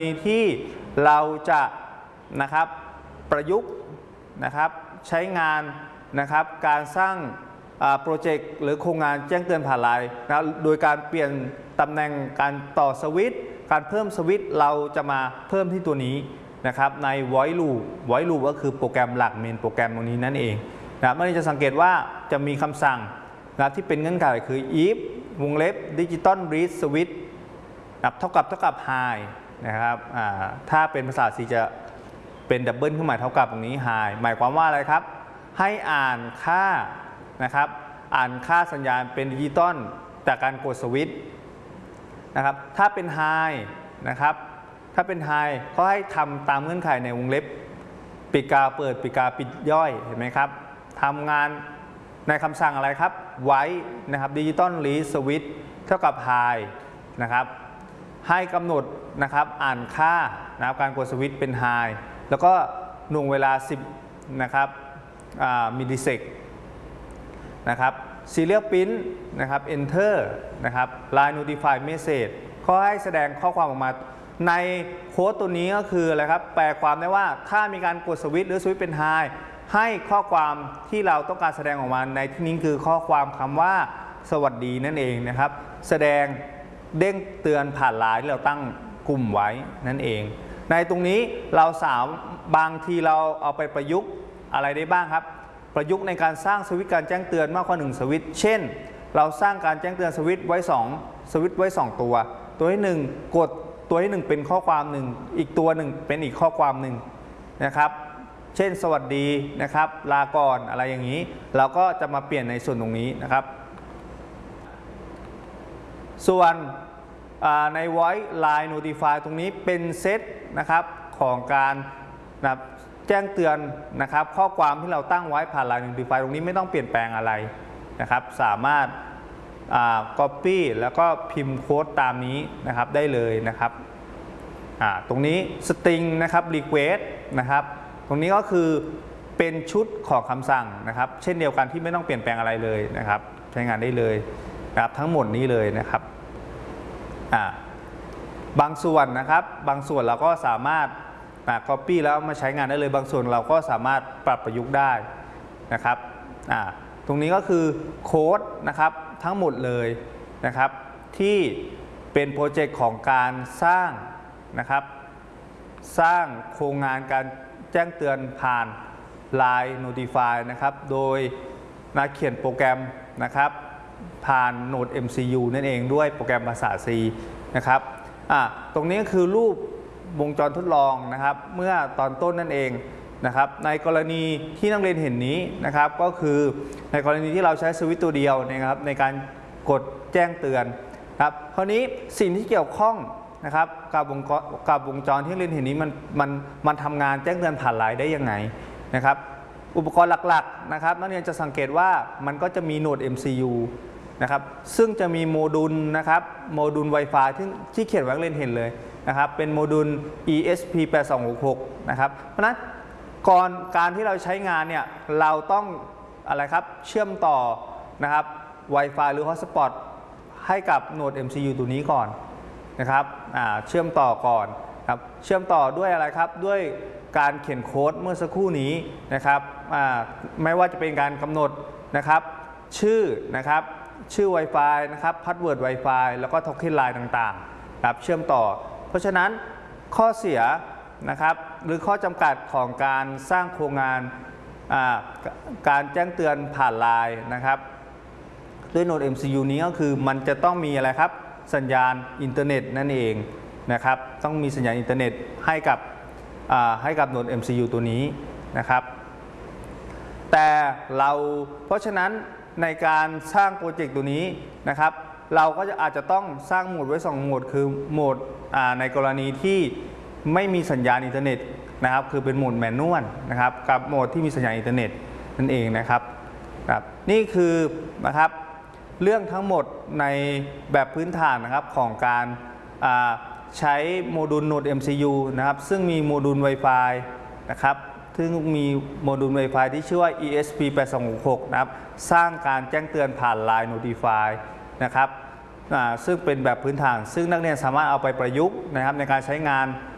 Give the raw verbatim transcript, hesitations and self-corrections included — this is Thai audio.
ที่เราจะนะครับประยุกต์นะครับใช้งานนะครับการสร้างโปรเจกต์หรือโครงงานแจ้งเตือนผ่านไลน์นะโดยการเปลี่ยนตำแหน่งการต่อสวิตช์การเพิ่มสวิตช์เราจะมาเพิ่มที่ตัวนี้นะครับใน void loop void loop ก็คือโปรแกรมหลักเมนโปรแกรมตรงนี้นั่นเองนะมันจะสังเกตว่าจะมีคำสั่งนะที่เป็นเงื่อนไขคือ if วงเล็บ digital read switch นะเท่ากับเท่ากับ high นะครับถ้าเป็นภาษา C จะเป็นดับเบิลขึ้นมาเท่ากับตรงนี้ high หมายความว่าอะไรครับให้อ่านค่านะครับอ่านค่าสัญญาณเป็นดิจิตอลจากการกดสวิตช์นะครับถ้าเป็น high นะครับถ้าเป็น high เขาให้ทำตามเงื่อนไขในวงเล็บปิดกาเปิดปิดกาปิดย่อยเห็นไหมครับทำงานในคำสั่งอะไรครับไว้นะครับดิจิตอลรีดสวิตช์เท่ากับ high นะครับให้กำหนดนะครับอ่านค่านะครับการกดสวิตช์เป็น high แล้วก็หน่วงเวลาสิบนะครับมิลลิเซกนะครับ serial print นะครับ enter นะครับ line notify message เขาให้แสดงข้อความออกมาในโค้ดตัวนี้ก็คืออะไรครับแปลความได้ว่าถ้ามีการกดสวิตช์หรือสวิตช์เป็น high ให้ข้อความที่เราต้องการแสดงออกมาในที่นี้คือข้อความคำว่าสวัสดีนั่นเองนะครับแสดงเด้งเตือนผ่านไลน์ที่เราตั้งกลุ่มไว้นั่นเองในตรงนี้เราสามบางทีเราเอาไปประยุกต์อะไรได้บ้างครับประยุกต์ในการสร้างสวิตช์การแจ้งเตือนมากกว่าหนึ่งสวิตช์เช่นเราสร้างการแจ้งเตือนสวิตช์ไว้สองสวิตช์ไว้สองตัวตัวที่หนึ่งกดตัวที่หนึ่งเป็นข้อความหนึ่งอีกตัวหนึ่งเป็นอีกข้อความหนึ่งนะครับเช่นสวัสดีนะครับลาก่อนอะไรอย่างนี้เราก็จะมาเปลี่ยนในส่วนตรงนี้นะครับส่วนใน voice line notify ตรงนี้เป็นเซตนะครับของการนะแจ้งเตือนนะครับข้อความที่เราตั้งไว้ผ่าน line notify ตรงนี้ไม่ต้องเปลี่ยนแปลงอะไรนะครับสามารถ copy แล้วก็พิมพ์โค้ดตามนี้นะครับได้เลยนะครับตรงนี้ string นะครับ request นะครับตรงนี้ก็คือเป็นชุดของคำสั่งนะครับเช่นเดียวกันที่ไม่ต้องเปลี่ยนแปลงอะไรเลยนะครับใช้งานได้เลยนะครับทั้งหมดนี้เลยนะครับบางส่วนนะครับบางส่วนเราก็สามารถcopy แล้วมาใช้งานได้เลยบางส่วนเราก็สามารถปรับประยุกต์ได้นะครับตรงนี้ก็คือโค้ดนะครับทั้งหมดเลยนะครับที่เป็นโปรเจกต์ของการสร้างนะครับสร้างโครงงานการแจ้งเตือนผ่าน Line Notify นะครับโดยนักเขียนโปรแกรมนะครับผ่าน Node เอ็ม ซี ยู นั่นเองด้วยโปรแกรมภาษา C นะครับตรงนี้ก็คือรูปวงจรทดลองนะครับเมื่อตอนต้นนั่นเองนะครับในกรณีที่นักเรียนเห็นนี้นะครับก็คือในกรณีที่เราใช้สวิตช์ตัวเดียวนะครับในการกดแจ้งเตือนครับคราวนี้สิ่งที่เกี่ยวข้องนะครับกับวงจรกับวงจรที่เรียนเห็นนี้มันมันมันทำงานแจ้งเตือนผ่านไลน์ได้ยังไงนะครับอุปกรณ์หลักๆนะครับนักเรียนจะสังเกตว่ามันก็จะมีโหนด เอ็ม ซี ยู นะครับซึ่งจะมีโมดูลนะครับโมดูล Wi-Fi ที่ที่เขียนไว้นักเรียนเห็นเลยนะครับเป็นโมดูล อี เอส พี แปดสองหกหก นะครับเพราะนั้นก่อนการที่เราใช้งานเนี่ยเราต้องอะไรครับเชื่อมต่อนะครับ Wi-Fi หรือ Hotspot ให้กับโหนด เอ็ม ซี ยู ตัวนี้ก่อนนะครับเชื่อมต่อก่อนครับเชื่อมต่อด้วยอะไรครับด้วยการเขียนโค้ดเมื่อสักครู่นี้นะครับไม่ว่าจะเป็นการกำหนดนะครับชื่อนะครับชื่อ Wi-Fi นะครับพาสเวิร์ด Wi-Fi แล้วก็โทเค็นไลน์ต่างๆครับเชื่อมต่อเพราะฉะนั้นข้อเสียนะครับหรือข้อจำกัดของการสร้างโครงงานการแจ้งเตือนผ่านไลน์นะครับด้วยโหนด เอ็ม ซี ยู นี้ก็คือมันจะต้องมีอะไรครับสัญญาณอินเทอร์เน็ตนั่นเองนะครับต้องมีสัญญาณอินเทอร์เน็ตให้กับให้กับโหนด เอ็ม ซี ยู ตัวนี้นะครับแต่เราเพราะฉะนั้นในการสร้างโปรเจกต์ตัวนี้นะครับเราก็จะอาจจะต้องสร้างโหมดไว้สองโหมดคือโหมดในกรณีที่ไม่มีสัญญาณอินเทอร์เน็ตนะครับคือเป็นโหมดแมนนวลนะครับกับโหมดที่มีสัญญาณอินเทอร์เน็ตนั่นเองนะครับครับนี่คือนะครับเรื่องทั้งหมดในแบบพื้นฐานนะครับของการใช้โมดูล Node เอ็ม ซี ยู นะครับซึ่งมีโมดูล Wi-Fi นะครับซึ่งมีโมดูล Wi-Fi ที่ชื่อว่า อี เอส พี แปดสองหกหก นะครับสร้างการแจ้งเตือนผ่าน Line Notify นะครับซึ่งเป็นแบบพื้นฐานซึ่งนักเรียนสามารถเอาไปประยุกต์นะครับในการใช้งาน